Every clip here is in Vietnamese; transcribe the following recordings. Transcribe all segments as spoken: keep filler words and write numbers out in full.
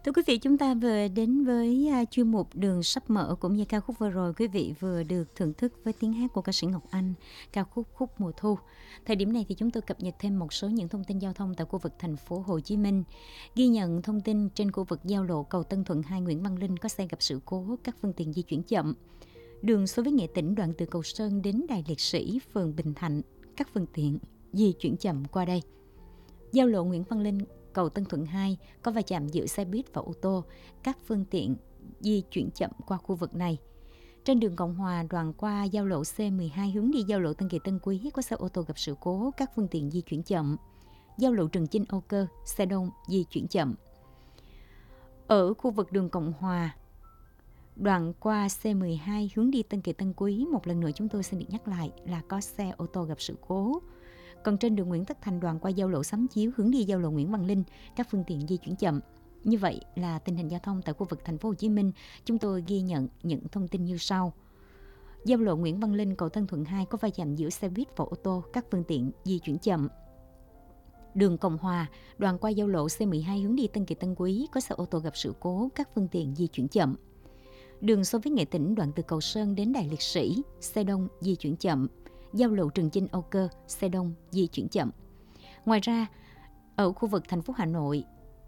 Thưa quý vị, chúng ta vừa đến với uh, chuyên mục Đường Sắp Mở, cũng như ca khúc vừa rồi quý vị vừa được thưởng thức với tiếng hát của ca sĩ Ngọc Anh, ca khúc Khúc Mùa Thu. Thời điểm này thì chúng tôi cập nhật thêm một số những thông tin giao thông tại khu vực thành phố Hồ Chí Minh. Ghi nhận thông tin trên khu vực giao lộ cầu Tân Thuận hai Nguyễn Văn Linh có xe gặp sự cố, các phương tiện di chuyển chậm. Đường Xô Viết Nghệ Tĩnh đoạn từ cầu Sơn đến Đài Liệt Sĩ, phường Bình Thạnh, các phương tiện di chuyển chậm qua đây. Giao lộ Nguyễn Văn Linh cầu Tân Thuận hai có va chạm giữa xe buýt và ô tô, các phương tiện di chuyển chậm qua khu vực này. Trên đường Cộng Hòa đoạn qua giao lộ C mười hai hướng đi giao lộ Tân Kỳ Tân Quý có xe ô tô gặp sự cố, các phương tiện di chuyển chậm. Giao lộ Trường Chinh Âu Cơ, xe đông di chuyển chậm. Ở khu vực đường Cộng Hòa đoạn qua C mười hai hướng đi Tân Kỳ Tân Quý, một lần nữa chúng tôi xin được nhắc lại là có xe ô tô gặp sự cố. Còn trên đường Nguyễn Tất Thành đoạn qua giao lộ Sắm Chiếu hướng đi giao lộ Nguyễn Văn Linh, các phương tiện di chuyển chậm. Như vậy là tình hình giao thông tại khu vực thành phố Hồ Chí Minh. Chúng tôi ghi nhận những thông tin như sau. Giao lộ Nguyễn Văn Linh cầu Tân Thuận hai có va chạm giữa xe buýt và ô tô, các phương tiện di chuyển chậm. Đường Cộng Hòa đoạn qua giao lộ C mười hai hướng đi Tân Kỳ Tân Quý có xe ô tô gặp sự cố, các phương tiện di chuyển chậm. Đường Xô Viết Nghệ Tĩnh đoạn từ cầu Sơn đến Đài Liệt Sĩ, xe đông di chuyển chậm. Giao lộ Trường Chinh Âu Cơ, xe đông di chuyển chậm. Ngoài ra, ở khu vực thành phố Hà Nội,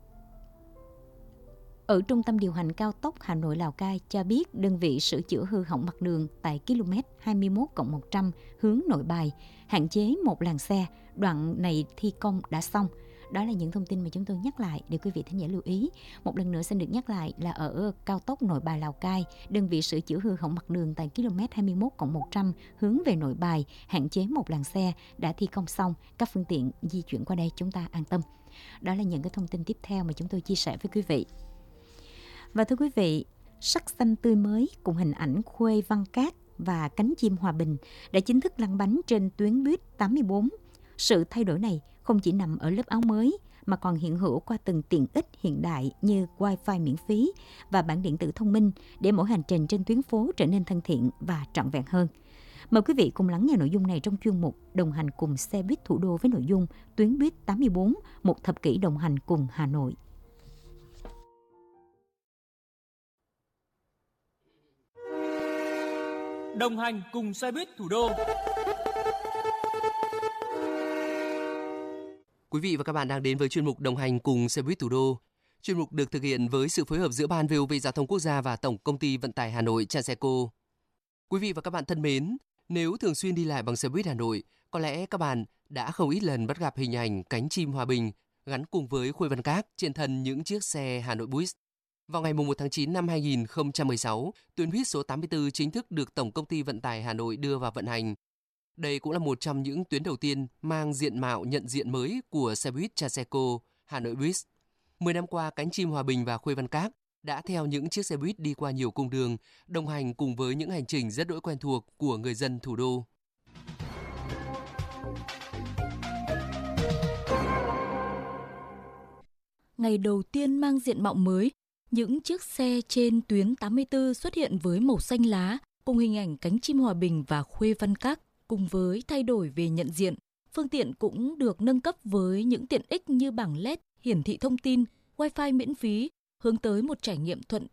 ở trung tâm điều hành cao tốc Hà Nội Lào Cai cho biết đơn vị sửa chữa hư hỏng mặt đường tại km hai mươi mốt cộng một trăm hướng Nội Bài, hạn chế một làn xe, đoạn này thi công đã xong. Đó là những thông tin mà chúng tôi nhắc lại để quý vị thính giả lưu ý. Một lần nữa xin được nhắc lại là ở cao tốc Nội Bài Lào Cai, đơn vị sửa chữa hư hỏng mặt đường tại km hai mươi mốt cộng một trăm hướng về Nội Bài, hạn chế một làn xe đã thi công xong, các phương tiện di chuyển qua đây chúng ta an tâm. Đó là những cái thông tin tiếp theo mà chúng tôi chia sẻ với quý vị. Và thưa quý vị, sắc xanh tươi mới cùng hình ảnh Khuê Văn Các và cánh chim hòa bình đã chính thức lăn bánh trên tuyến buýt tám mươi bốn. Sự thay đổi này không chỉ nằm ở lớp áo mới mà còn hiện hữu qua từng tiện ích hiện đại như Wi-Fi miễn phí và bảng điện tử thông minh để mỗi hành trình trên tuyến phố trở nên thân thiện và trọn vẹn hơn. Mời quý vị cùng lắng nghe nội dung này trong chuyên mục Đồng hành cùng xe buýt thủ đô với nội dung tuyến buýt tám mươi bốn, một thập kỷ đồng hành cùng Hà Nội. Đồng hành cùng xe buýt thủ đô. Quý vị và các bạn đang đến với chuyên mục Đồng hành cùng xe buýt thủ đô. Chuyên mục được thực hiện với sự phối hợp giữa Ban vê o vê Giao thông Quốc gia và Tổng Công ty Vận tải Hà Nội Transeco. Quý vị và các bạn thân mến, nếu thường xuyên đi lại bằng xe buýt Hà Nội, có lẽ các bạn đã không ít lần bắt gặp hình ảnh cánh chim hòa bình gắn cùng với Khuê Văn Các trên thân những chiếc xe Hà Nội Bus. Vào ngày mùng một tháng chín năm hai nghìn không trăm mười sáu, tuyến buýt số tám mươi tư chính thức được Tổng Công ty Vận tải Hà Nội đưa vào vận hành. Đây cũng là một trong những tuyến đầu tiên mang diện mạo nhận diện mới của xe buýt Transeco Hà Nội Bus. Mười năm qua, cánh chim hòa bình và Khuê Văn Các đã theo những chiếc xe buýt đi qua nhiều cung đường, đồng hành cùng với những hành trình rất đỗi quen thuộc của người dân thủ đô. Ngày đầu tiên mang diện mạo mới, những chiếc xe trên tuyến tám mươi tư xuất hiện với màu xanh lá cùng hình ảnh cánh chim hòa bình và Khuê Văn Các. Cùng với thay đổi về nhận diện, phương tiện cũng được nâng cấp với những tiện ích như bảng led, hiển thị thông tin, Wi-Fi miễn phí, hướng tới một trải nghiệm thuận